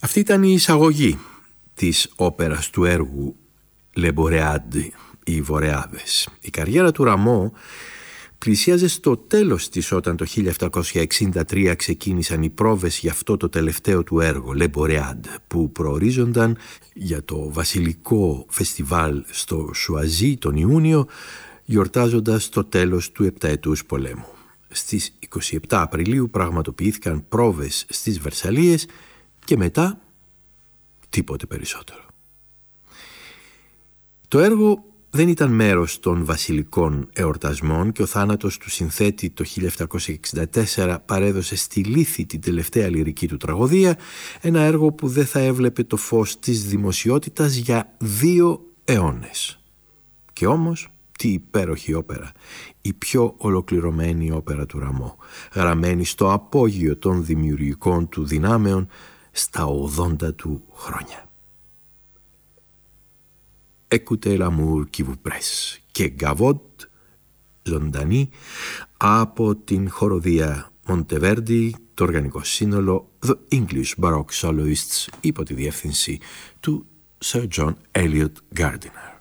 Αυτή ήταν η εισαγωγή της όπερας του έργου «Les Boréades», οι Βορεάδες. Η καριέρα του Ραμό πλησίαζε στο τέλος της όταν το 1763 ξεκίνησαν οι πρόβες για αυτό το τελευταίο του έργο, «Les Boréades», που προορίζονταν για το βασιλικό φεστιβάλ στο Σουαζί τον Ιούνιο, γιορτάζοντας το τέλος του επταετούς πολέμου. Στις 27 Απριλίου πραγματοποιήθηκαν πρόβες στις Βερσαλίες και μετά τίποτε περισσότερο. Το έργο δεν ήταν μέρος των βασιλικών εορτασμών και ο θάνατος του συνθέτη το 1764 παρέδωσε στη λύθη την τελευταία λυρική του τραγωδία, ένα έργο που δεν θα έβλεπε το φως της δημοσιότητας για 2 αιώνες. Και όμως, τι υπέροχη όπερα, η πιο ολοκληρωμένη όπερα του Ραμό, γραμμένη στο απόγειο των δημιουργικών του δυνάμεων στα 80 του χρόνια. Écoutez l'amour qui vous presse και Γκαβότ, ζωντανή, από την χοροδία Μοντεβέρντι, το οργανικό σύνολο The English Baroque Soloists, υπό τη διεύθυνση του Sir John Eliot Gardiner.